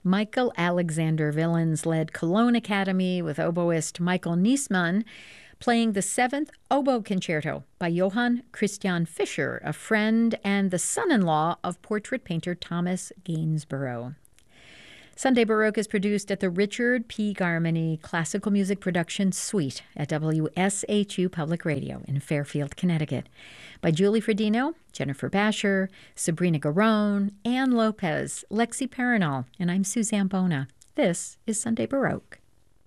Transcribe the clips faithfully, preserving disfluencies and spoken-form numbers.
Michael Alexander Villains led Cologne Academy with oboist Michael Niesmann playing the seventh Oboe Concerto by Johann Christian Fischer, a friend and the son-in-law of portrait painter Thomas Gainsborough. Sunday Baroque is produced at the Richard P. Garmany Classical Music Production Suite at W S H U Public Radio in Fairfield, Connecticut, by Julie Fredino, Jennifer Basher, Sabrina Garone, Ann Lopez, Lexi Perinal, and I'm Suzanne Bona. This is Sunday Baroque.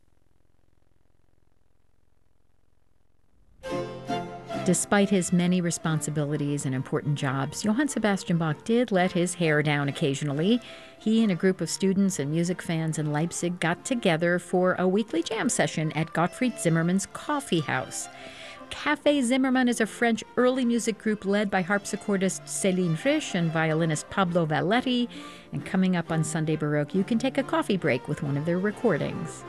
Despite his many responsibilities and important jobs, Johann Sebastian Bach did let his hair down occasionally. He and a group of students and music fans in Leipzig got together for a weekly jam session at Gottfried Zimmermann's Coffee House. Café Zimmermann is a French early music group led by harpsichordist Céline Frisch and violinist Pablo Valletti. And coming up on Sunday Baroque, you can take a coffee break with one of their recordings.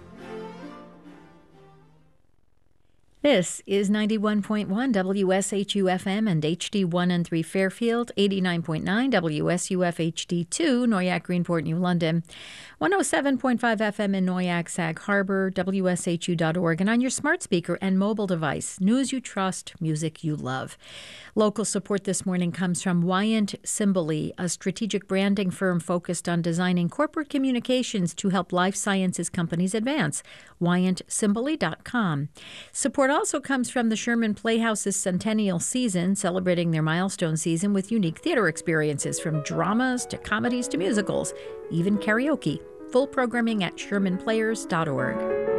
This is ninety-one point one W S H U F M and H D one and three Fairfield, eighty-nine point nine W S U F H D two, Noyak, Greenport, New London, one oh seven point five F M in Noyak, Sag Harbor, W S H U dot org, and on your smart speaker and mobile device. News you trust, music you love. Local support this morning comes from Wyant Cimbali, a strategic branding firm focused on designing corporate communications to help life sciences companies advance. Wyant Cimbali dot com. Support also comes from the Sherman Playhouse's centennial season, celebrating their milestone season with unique theater experiences from dramas to comedies to musicals, even karaoke. Full programming at sherman players dot org.